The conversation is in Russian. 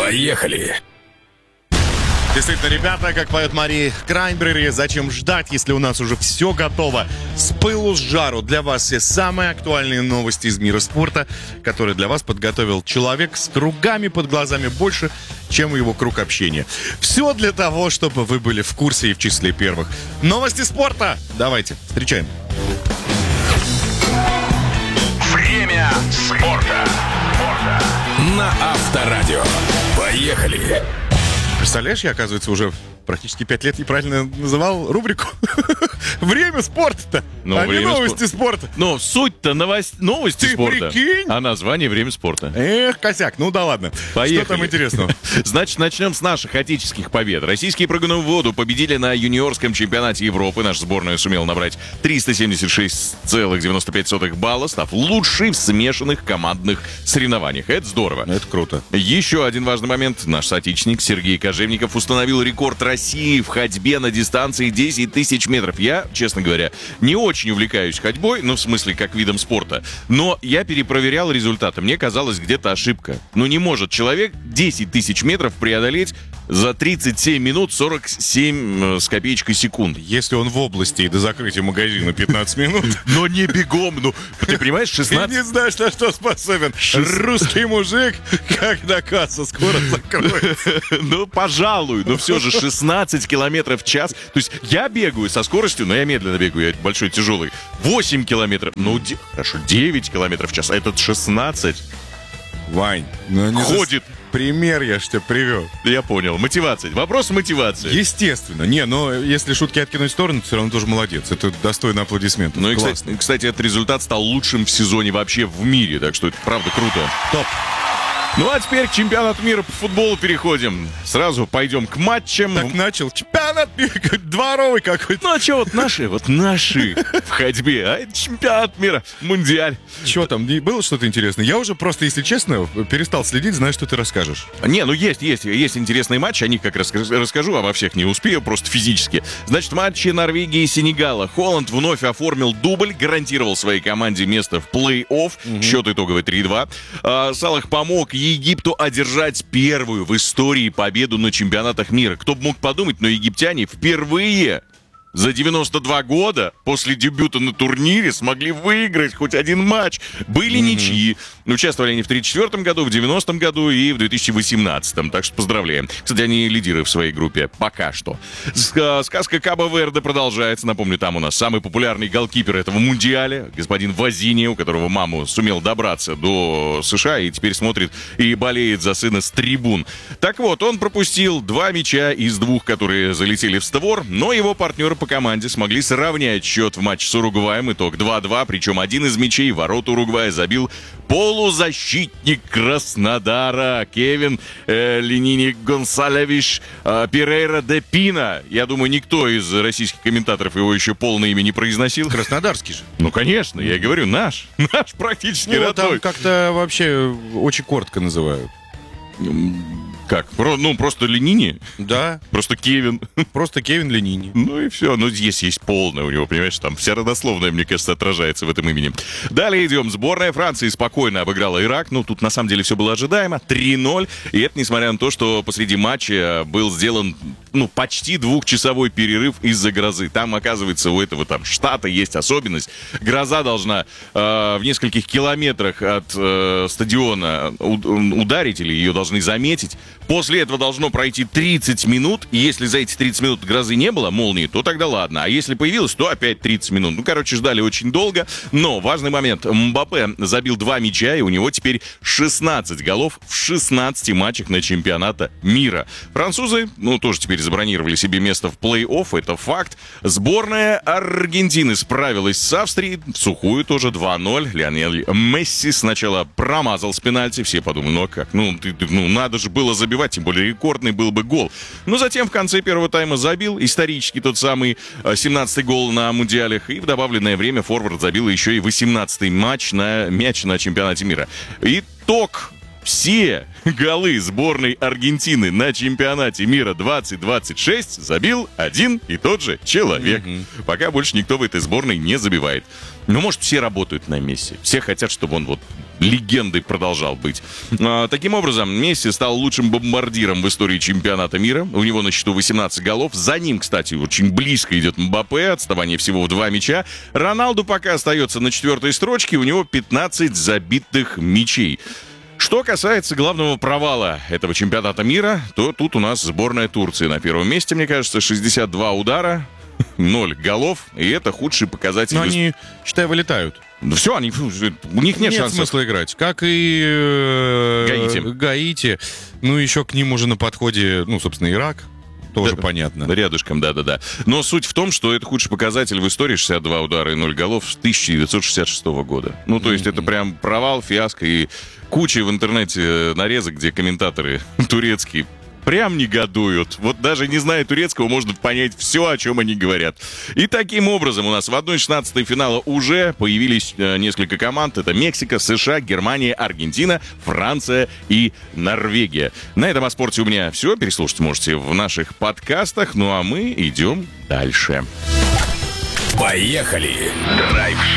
Поехали! Действительно, ребята, как поет Мари Краймбрери, зачем ждать, если у нас уже все готово? С пылу с жару для вас все самые актуальные новости из мира спорта, которые для вас подготовил человек с кругами под глазами больше, чем его круг общения. Все для того, чтобы вы были в курсе и в числе первых. Новости спорта! Давайте, встречаем. Время спорта. На Авторадио. Поехали! Представляешь, я, оказывается, уже практически 5 лет неправильно называл рубрику. Время спорта-то, а не новости спорта. Но суть-то новости Ты спорта. прикинь? А название «Время спорта». Эх, косяк, ну да ладно. Поехали. Что там интересного? Значит, начнем с наших отеческих побед. Российские прыгуны в воду победили на юниорском чемпионате Европы. Наша сборная сумела набрать 376,95 балла, став лучшей в смешанных командных соревнованиях. Это здорово. Это круто. Еще один важный момент. Наш соотечественник Сергей Кожевников установил рекорд России в ходьбе на дистанции 10 тысяч метров. Я, честно говоря, не очень увлекаюсь ходьбой, ну, в смысле, как видом спорта. Но я перепроверял результаты. Мне казалось, где-то ошибка. Ну, не может человек 10 тысяч метров преодолеть за 37 минут 47 с копеечкой секунд. Если он в области и до закрытия магазина 15 минут... Но не бегом, ну, ты понимаешь, 16... Ты не знаешь, на что способен русский мужик, когда касса скоро закроется. Ну, пожалуй, но все же 16 километров в час. То есть я бегаю со скоростью, но я медленно бегаю, я большой, тяжелый. 8 километров, ну, хорошо, 9 километров в час, а этот 16 Вань, ну не ходит. Пример я ж тебе привел. Я понял. Мотивация. Вопрос мотивации. Естественно. Не, но если шутки откинуть в сторону, то все равно тоже молодец. Это достойно аплодисментов. Ну и, Классно. кстати, этот результат стал лучшим в сезоне вообще в мире. Так что это правда круто. Топ. Ну а теперь к чемпионату мира по футболу переходим. Сразу пойдем к матчам. Так начал. Чемпионат мира, дворовый какой-то. Ну а что, вот наши в ходьбе, а это чемпионат мира, мундиаль. Что там, было что-то интересное? Я уже просто, если честно, перестал следить, знаю, что ты расскажешь. Не, ну есть интересные матчи, о них как раз расскажу, а во всех не успею, просто физически. Значит, матчи Норвегии и Сенегала. Холланд вновь оформил дубль, гарантировал своей команде место в плей-офф. Счет итоговый 3-2. Салах помог Египту одержать первую в истории победу на чемпионатах мира. Кто бы мог подумать, но египтяне впервые за 92 года после дебюта на турнире смогли выиграть хоть один матч. Были ничьи. Участвовали они в 1934 году, в 1990 году и в 2018. Так что поздравляем. Кстати, они лидеры в своей группе. Пока что. Сказка Кабо-Верде продолжается. Напомню, там у нас самый популярный голкипер этого мундиаля, господин Вазини, у которого маму сумел добраться до США и теперь смотрит и болеет за сына с трибун. Так вот, он пропустил 2 мяча из 2, которые залетели в створ, но его партнеры по команде смогли сравнять счет в матче с Уругваем. Итог 2-2, причем один из мячей ворот Уругвая забил полузащитник Краснодара Кевин Ленини Гонсалевич Перейра де Пина. Я думаю, никто из российских комментаторов его еще полное имя не произносил. Краснодарский же. Ну, конечно, я говорю, наш практически Ну, родной. там как-то вообще очень коротко называют. Как? Просто Ленини? Да, Просто Кевин. просто Кевин Ленини. Ну и все. Ну, здесь есть полное у него, понимаешь? Там вся родословная, мне кажется, отражается в этом имени. Далее идем. Сборная Франции спокойно обыграла Ирак. Ну, тут на самом деле все было ожидаемо. 3-0. И это несмотря на то, что посреди матча был сделан, почти 2-часовой перерыв из-за грозы. Там, оказывается, у этого там штата есть особенность. Гроза должна в нескольких километрах от стадиона ударить, или ее должны заметить. После этого должно пройти 30 минут, и если за эти 30 минут грозы не было, молнии, то тогда ладно. А если появилась, то опять 30 минут. Ждали очень долго. Но важный момент. Мбаппе забил 2 мяча, и у него теперь 16 голов в 16 матчах на чемпионата мира. Французы, тоже теперь забронировали себе место в плей-офф, это факт. Сборная Аргентины справилась с Австрией, в сухую тоже 2-0. Лионель Месси сначала промазал с пенальти, все подумали, а как? Надо же было забивать, тем более рекордный был бы гол. Но затем в конце первого тайма забил исторический тот самый 17-й гол на мундиалях, и в добавленное время форвард забил еще и 18-й мяч на чемпионате мира. Итог все голы сборной Аргентины на чемпионате мира 2026 забил один и тот же человек. Пока больше никто в этой сборной не забивает. Ну, может, все работают на Месси. Все хотят, чтобы он вот легендой продолжал быть. Таким образом, Месси стал лучшим бомбардиром в истории чемпионата мира. У него на счету 18 голов. За ним, кстати, очень близко идет Мбаппе. Отставание всего в 2 мяча. Роналду пока остается на 4-й строчке. У него 15 забитых мячей. Что касается главного провала этого чемпионата мира, то тут у нас сборная Турции на первом месте, мне кажется, 62 удара, 0 голов, и это худший показатель. Но они, считай, вылетают. Ну все, у них нет шансов. Смысла играть. Как и Гаити. Ну, еще к ним уже на подходе, ну, собственно, Ирак. Тоже понятно. Рядышком, да-да-да. Но суть в том, что это худший показатель в истории, 62 удара и 0 голов с 1966 года. Ну, то есть это прям провал, фиаско, и куча в интернете нарезок, где комментаторы турецкие прям негодуют. Вот даже не зная турецкого, можно понять все, о чем они говорят. И таким образом у нас в 1/16 финала уже появились несколько команд. Это Мексика, США, Германия, Аргентина, Франция и Норвегия. На этом о спорте у меня все. Переслушать можете в наших подкастах. Ну а мы идем дальше. Поехали! Драйв-шоу